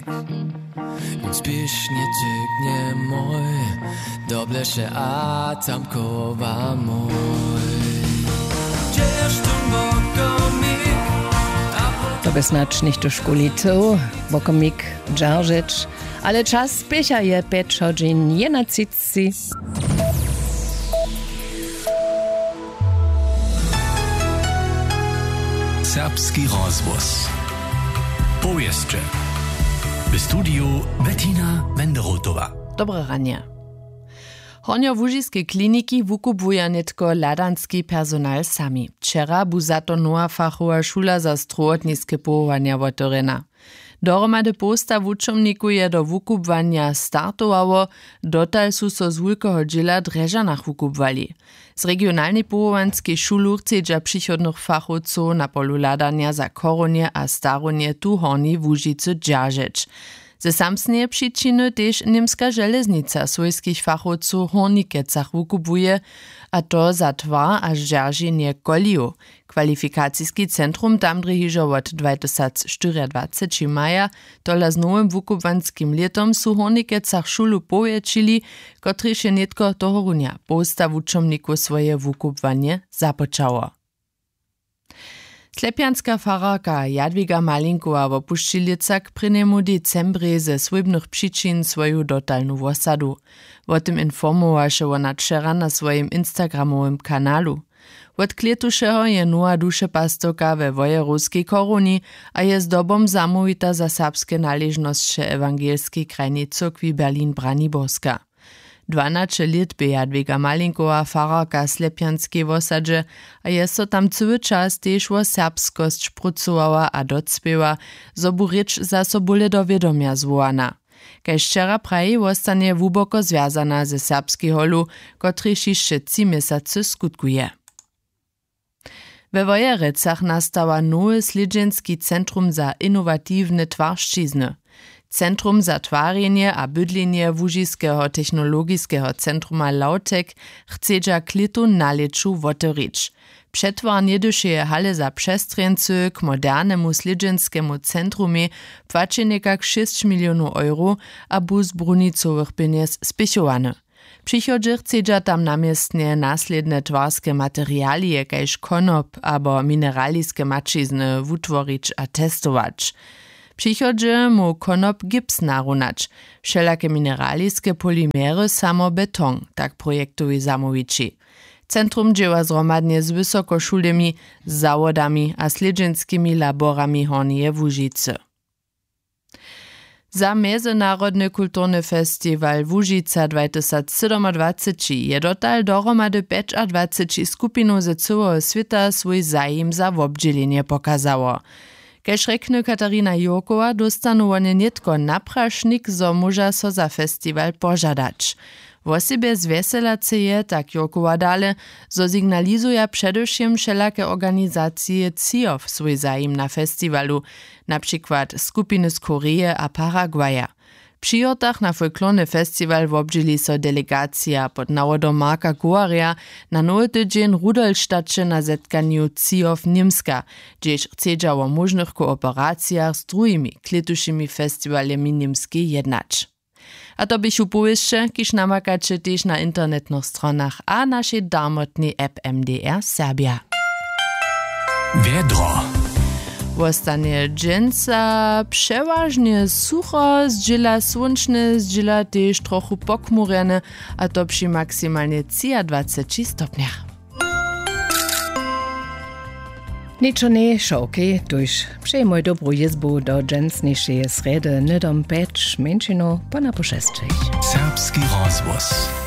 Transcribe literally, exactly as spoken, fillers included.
Jen spišne tykne môj, dobleše a tamkova môj. Gdzież tu bokomik? To by snacz nicht do szkoli to, bokomik, dżarżyć, ale czas spiecha je pięć godzin je na cycji. Serbski rozvoz. Powieszcze. W studiu Bettina Wenderotowa. Dobre ranie. Hornjo-Łužijske kliniki wukupuje netko ladanski personal sami. Wczera bu za to nowa fachowa szula za zdrowotniske powołania otvorena. Dohromady posta wučomniku je do wukupwania startowało, dotal su so z wulkoho dźěla Drežanach wukupwali. Z regionalnej powołanskiej szulu chcedźa przychodnych fachowców na polu ladania za koronie a staronie tu Horni Łužicy dźaržeć. Ze samsneje przyczyny też niemska železnica swojskich fachowców Hornikecach wukupuje, a to za twa aż dźarženie koliju. Kwalifikacijski centrum tam hižo od dwa tysiące czternastego maja, tola z nowym wukupwanskim letom su Hornikecach szulu powiększyli, kotryż je netko toho runia posta wučomniku swoje wukupwanie započało. Slepianska fararka Jadwiga Malinkowa w Opuščilicach k prynemu decembrie ze swybnych przyczyn swoją dotalną wosadu. O tym informowaše ona wczera na swoim instagramowym kanalu. Od kletušeho je nowa dušepastovka we Wojerowskiej koruni a je zdobom zamówita za serbskie należności ewangelskiej krajnej cyrkwi Berlin-Braniborska. dwanaście lat by Jadwiga Malinkowa fararka Slepianskiej wosadže a je so tam cały czas też o serbskość pracowała a docpiewa, zo bu rěč za so bole do wiadomia zwołana. Kaž wczera praji ostanie wuboko związana ze serbskiej holu, kotryż jeszcze trzy miesiące skutkuje. We Wojerecach nastała nowe slidženski centrum za inowatywne twarščizny. Centrum za twarjenje a bydlenje Łužijskiego technologiskiego centruma Lautek chcedźa klitu na leczu wotorić. Przetwarnie dyszeje hale za przestrzency k modernemu slidženskemu centrumie płacie nekak sześć milionów euro a bu z brunicowych pieniędzy spichowane. Przychodzie chcedźa tam namiestnie nasledne twarskie materialie, kajż konop abo mineraliske mačizny wutworić a testować. Przychodzie mu konop gips narunać, wszelakie mineraliskie polimery samo beton, tak projektují zamowici. Centrum dzieła zromadnie z wysokoszulemi, zawodami a slidženskimi laborami Hornije Łužice. Za Międzynarodny kulturny festiwal Łužica dwa tysiące dwadzieścia siedem je dotal dohromady dwadzieścia skupinów ze całego świata swój zajem za wobdzielenie pokazało. Kaž rekne Katarina Jurkowa, dostanu one netko naprašnik, zo môža so za festival požadać. Wo sebe zveselace je, tak Jurkowa dale, zo signalizuja především všelaké organizácie cíjov svoj zájem na festivalu, například skupiny z Koreje a Paraguaja. Při jotach na folklorny festival wobdźěli so delegacja pod nawodom Marka Guaria na nowy tydzień Rudolstadće na zetkanju cíjov Nimska, gdzież chcedźa o możnych kooperacjach z drugimi kletušimi festivalemi Nimskiej jednać. A to byś upowieszcze, kiż namakacie też na internetnych stronach a naszej darmotnej app M D R Serbia. Wiedro. Wostanie dżęca przeważnie sucho, zdziela słonczne, zdziela też trochę pokmurene, a to przy maksymalnie dwadzieścia stopniach. Niczo nie szałki, tuż przejmuj dobrą jezbu do dżęcniejszej sredy, nydom pecz, męczyno, pana poszestrzeć. Serbski rozvoz.